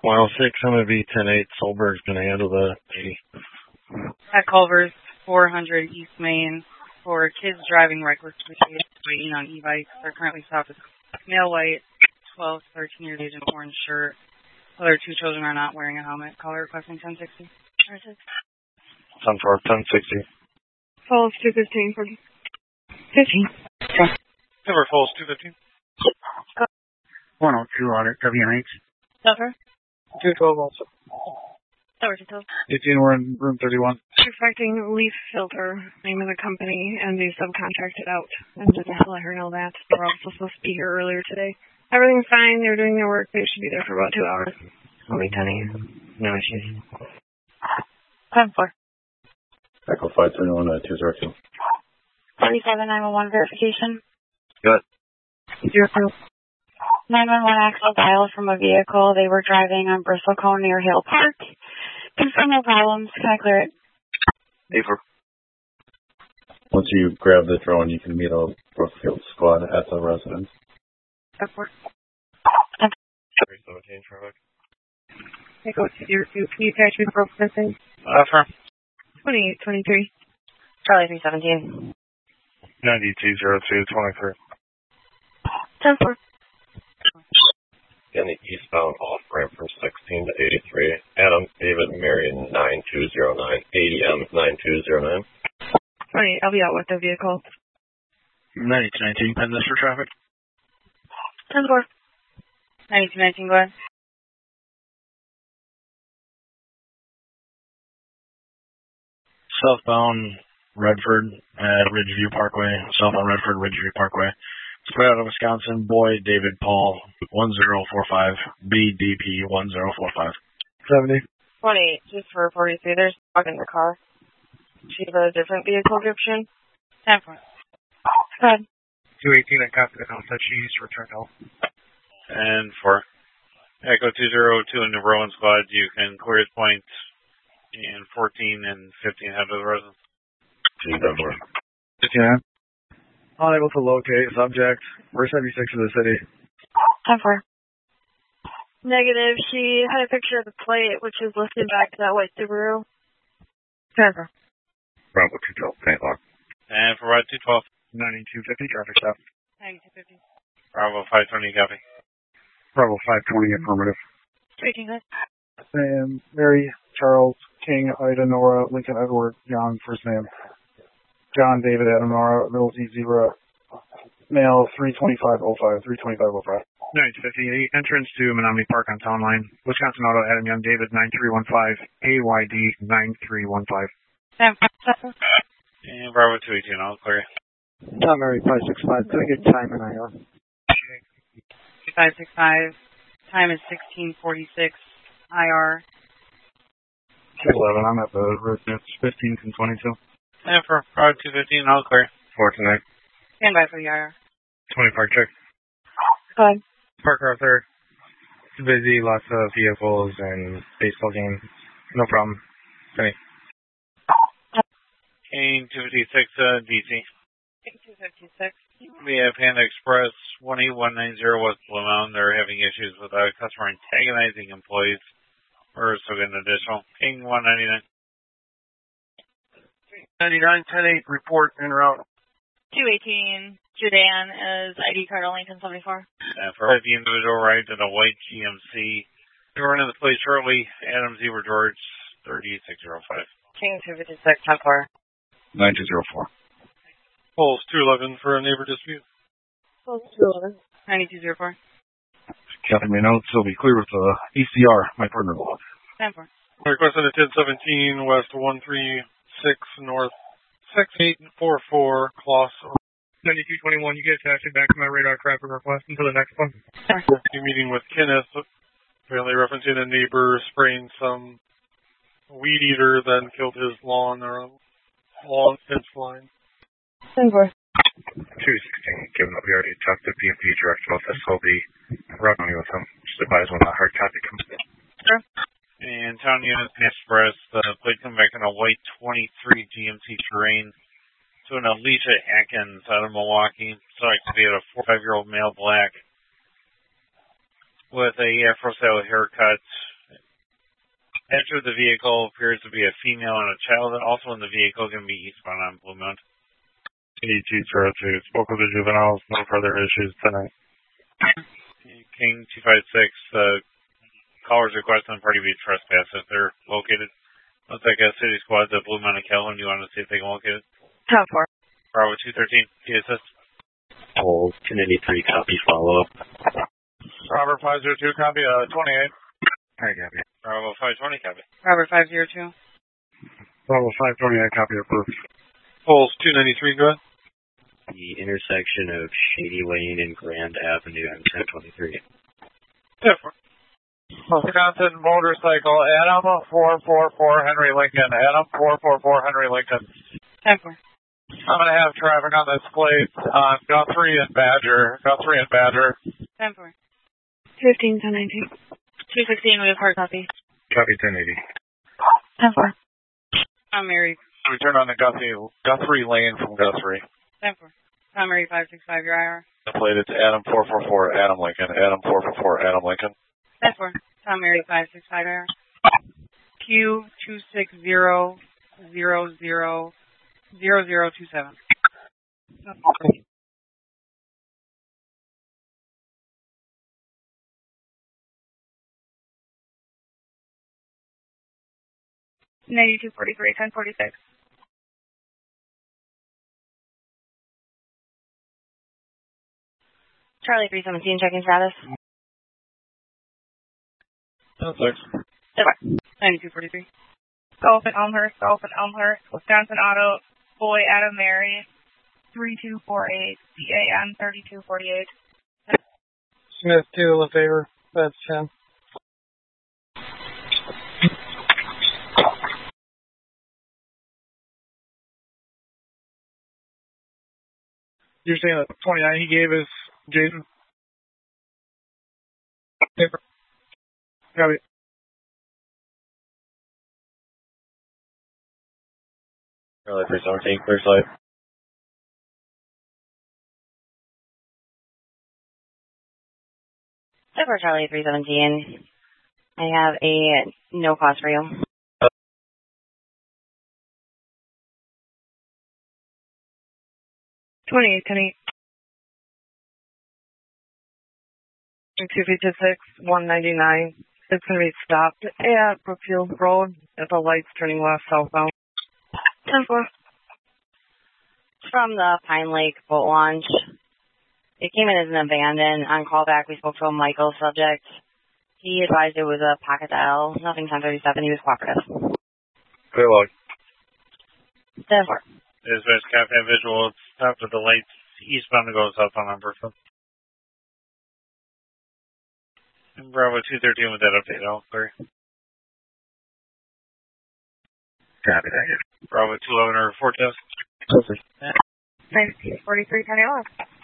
Mile 6, I'm going to be 10-8. Solberg's going to handle the 80. At Culver's, 400 East Main, for kids driving recklessly, waiting on e-bikes. They're currently stopped as male white, 12 to 13 years age, in orange shirt. Other two children are not wearing a helmet. Caller requesting 1060. 10-4, 1060. Falls 215 for 15. Silver Falls 215. 102 audit WMH. Silver. 212 also. Silver 212. 18, we're in room 31. Perfecting leaf filter, name of the company, and they subcontracted out. And didn't let her know that. They were also supposed to be here earlier today. Everything's fine. They're doing their work. They should be there for about 2 hours. I'll be 10 No issues. 10-4. Echo 531 202. 37911 verification. Good. 911 actual dial from a vehicle. They were driving on Bristlecone near Hill Park. Confirm no problems. Can I clear it? Paper. Once you grab the drone, you can meet a Brookfield squad at the residence. Airport. 317 traffic. I go to your can you attach me for missing? Affirm. 2823. Charlie 317. 9202 23. 10-4. In the eastbound off ramp from 16 to 83. Adam David Marion 9209. ADM 9209. 28. I'll be out with the vehicle. 9219, pen this for traffic. 10-4. 9219, go ahead. Southbound Redford at Ridgeview Parkway. Southbound Redford, Ridgeview Parkway. Spread out of Wisconsin, Boyd David Paul 1045, BDP 1045. 70. 28, just for 43. There's a dog in the car. She has a different vehicle description. 10-4. Go ahead. 218, I copy the concept. She used to return home. And for Echo 202 in the Rowan squad, you can clear his points in 14 and 15 head of the residence. 59. Unable to locate subject. We're 76 of the city. 10-4. Negative. She had a picture of the plate, which is lifted back to that white Subaru. 10-4. Bravo 212, paint lock. And for Rod 212. 9250, traffic stop. 9250. Bravo 520, copy. Bravo 520, affirmative. 18, good. And Mary Charles King, Ida Nora, Lincoln Edward Young, first name. John David Adam Nora, middle Z Zebra, male 32505, 32505. 9258, entrance to Menominee Park on Town Line. Wisconsin Auto, Adam Young David, 9315, AYD 9315. 10-4. And Bravo 218, all clear. Tom Mary 565, could I get time in IR? 565. Time is 1646. IR. 211, I'm at the residence, 15 and 22. And for Bravo 215, all clear. 4 tonight. Stand by for the IR. 20 park check. Go ahead. Park Arthur. It's busy, lots of vehicles and baseball games. No problem. Penny. Kane 256, DC. 256. We have Panda Express 18190 West Blue Mountain. They're having issues with a customer antagonizing employees. We're still getting additional. Ping 199. 99, 10-8, report en route. 218. Judan is ID card only 1074. And for the individual arrived in a white GMC. We're running the place shortly. Adam Zebra George 3605. King 256, 10-4. 9204. Pulse 211 for a neighbor dispute. Pulse 211. 9204. Captain may note, so be clear with the ECR, my partner. 10-4. Request on 1017 West 136 North 6844 Kloss. 9221, you get attached back to my radar traffic request until the next one. You're meeting with Kenneth, apparently referencing a neighbor spraying some weed eater, then killed his lawn or lawn fence line. 10-4. 216, given that we already talked to PMP direct about this, I'll be routing with him. Just advise when the hard copy comes in. Sure. And Town Unit Express, the plate come back in a white 23 GMC Terrain to an Alicia Atkins out of Milwaukee. So I could be a 45-year-old male black with a Afro-style haircut, Enter the vehicle appears to be a female and a child. Also in the vehicle can be eastbound on Blue Mountain. ET02 spoke with the juveniles. No further issues tonight. King 256. Caller's request on party be trespass if they're located. Looks like a city squad's at Blue Mountain Calhoun. Do you want to see if they can locate it? 10-4. Bravo 213. Key assist. Hold 1083 copy follow up. Robert 502, copy 28. Alright, copy. Bravo 520. Copy. Robert 502. Bravo 528, copy approved. Holes 293, go ahead. The intersection of Shady Lane and Grand Avenue on 1023. Different. Wisconsin motorcycle, Adam 444 Henry Lincoln. Adam 444 Henry Lincoln. 10-4. I'm going to have traffic on this plate on Guthrie and Badger. 10-4. 15 to 19. 216, we have hard copy. Copy 1080. 10-4. Tom Mary. Return on the Guthrie Lane from Guthrie. 10-4. Tom Mary 565, your IR. The plate, it's Adam 444 Adam Lincoln. Adam 444 Adam Lincoln. 10-4. Tom Mary 565, IR. Q260000027. Ninety-two 43, 1046. Charlie 317, checking status. 10-6. 9243. Golf at Elmhurst, Wisconsin Auto, Boy Adam Mary, 3248, BAN 3248. Smith 2, LaFavor. That's 10. You're saying that 29 he gave is Jason? Copy. Charlie 317, clear slide. For Charlie 317, I have a no cost for you. 28, 256, 199. It's going to be stopped at Brookfield Road at the lights turning left southbound. 10-4. From the Pine Lake boat launch. It came in as an abandoned. On callback, we spoke to a Michael subject. He advised it was a pocket dial. Nothing 1037. He was cooperative. Clear log. 10-4. Dispatch Captain visual. Stop at the lights. Eastbound to go southbound on Brookfield. And Bravo 213 with that update. All clear. Copy, thank you. Bravo 211 or 4 test. 43, 10